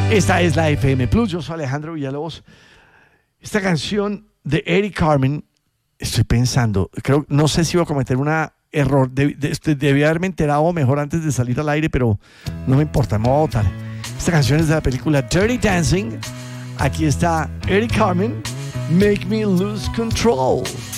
Esta es la FM Plus, yo soy Alejandro Villalobos. Esta canción de Eric Carmen, estoy pensando, no sé si iba a cometer un error, debí haberme enterado mejor antes de salir al aire, pero no me importa, me voy a votar. Esta canción es de la película Dirty Dancing. Aquí está Eric Carmen, Make Me Lose Control.